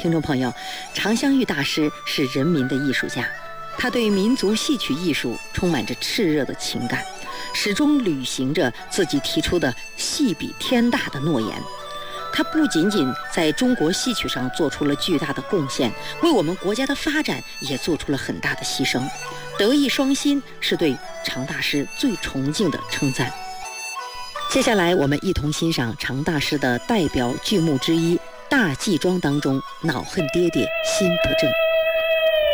听众朋友，常香玉大师是人民的艺术家，他对民族戏曲艺术充满着炽热的情感，始终履行着自己提出的戏比天大的诺言。他不仅仅在中国戏曲上做出了巨大的贡献，为我们国家的发展也做出了很大的牺牲。德艺双馨是对常大师最崇敬的称赞。接下来我们一同欣赏常大师的代表剧目之一《大祭庄》当中恼恨爹爹心不正。